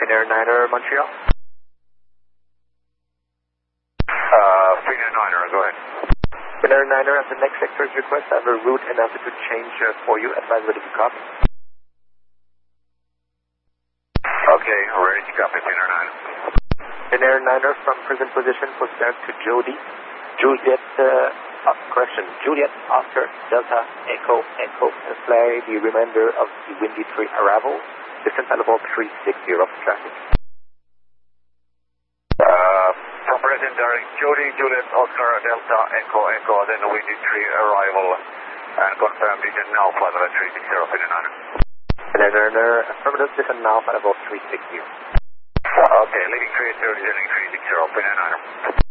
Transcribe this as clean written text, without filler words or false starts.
Finnair Niner, Montreal. Finnair Niner, go ahead. Finnair Niner, at the next sector's request, I have a route and altitude change for you. Advise ready to copy. Okay, ready to copy, Finnair Niner. Finnair Niner, from present position, proceed to Jody. Juliet, Juliet, Oscar, Delta, Echo, and fly the remainder of the Windy 3 arrival. Distance at level 360 for traffic. From present direct Jody, Juliet, Oscar, Delta, Echo, then the Windy 3 arrival, and confirm descent now flight level 360, Finnair Niner. Finnair Niner, affirmative, descent now flight level 360. Okay, leaving 330, descending 360, Finnair Niner.